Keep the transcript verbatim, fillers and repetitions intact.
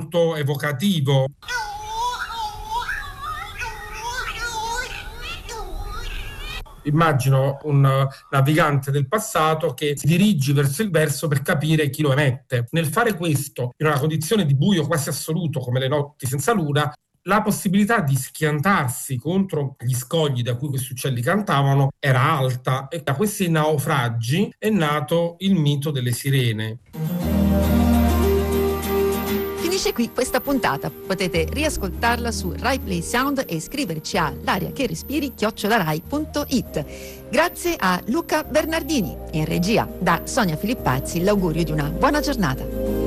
molto evocativo. Immagino un navigante del passato che si dirige verso il verso per capire chi lo emette. Nel fare questo, in una condizione di buio quasi assoluto come le notti senza luna, la possibilità di schiantarsi contro gli scogli da cui questi uccelli cantavano era alta, e da questi naufragi è nato il mito delle sirene. Finisce qui questa puntata. Potete riascoltarla su Rai Play Sound e iscriverci a l'aria che respiri chiocciola rai punto it. Grazie a Luca Bernardini. In regia da Sonia Filippazzi l'augurio di una buona giornata.